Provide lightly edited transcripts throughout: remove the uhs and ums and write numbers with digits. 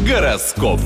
Гороскоп.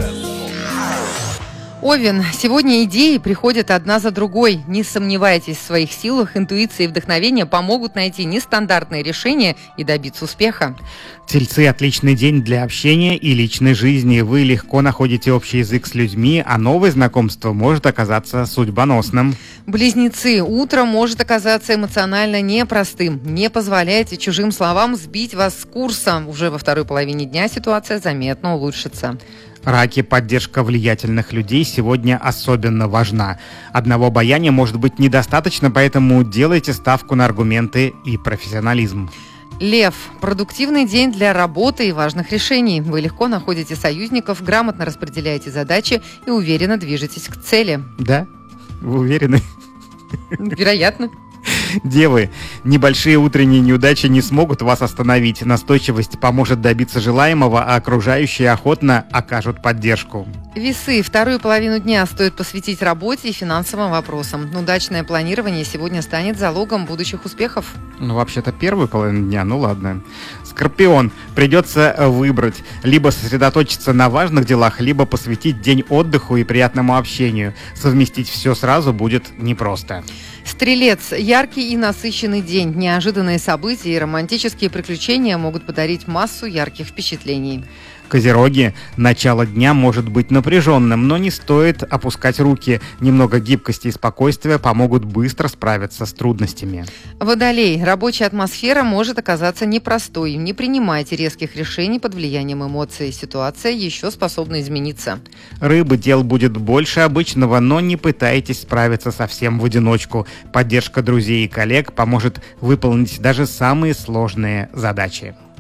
Овен, сегодня идеи приходят одна за другой. Не сомневайтесь в своих силах, интуиция и вдохновение помогут найти нестандартные решения и добиться успеха. Тельцы – отличный день для общения и личной жизни. Вы легко находите общий язык с людьми, а новое знакомство может оказаться судьбоносным. Близнецы, утро может оказаться эмоционально непростым. Не позволяйте чужим словам сбить вас с курса. Уже во второй половине дня ситуация заметно улучшится. Раки, поддержка влиятельных людей сегодня особенно важна. Одного обаяния может быть недостаточно, поэтому делайте ставку на аргументы и профессионализм. Лев, продуктивный день для работы и важных решений. Вы легко находите союзников, грамотно распределяете задачи и уверенно движетесь к цели. Да? Вы уверены? Вероятно. Девы, небольшие утренние неудачи не смогут вас остановить. Настойчивость поможет добиться желаемого, а окружающие охотно окажут поддержку. Весы, вторую половину дня стоит посвятить работе и финансовым вопросам. Удачное планирование сегодня станет залогом будущих успехов. Вообще-то первую половину дня, ладно. Скорпион, придется выбрать. Либо сосредоточиться на важных делах, либо посвятить день отдыху и приятному общению. Совместить все сразу будет непросто. Стрелец, яркий и насыщенный день. Неожиданные события и романтические приключения могут подарить массу ярких впечатлений. Козероги, начало дня может быть напряженным, но не стоит опускать руки. Немного гибкости и спокойствия помогут быстро справиться с трудностями. Водолей, рабочая атмосфера может оказаться непростой. Не принимайте резких решений под влиянием эмоций. Ситуация еще способна измениться. Рыбы, дел будет больше обычного, но не пытайтесь справиться совсем в одиночку. Поддержка друзей и коллег поможет выполнить даже самые сложные задачи.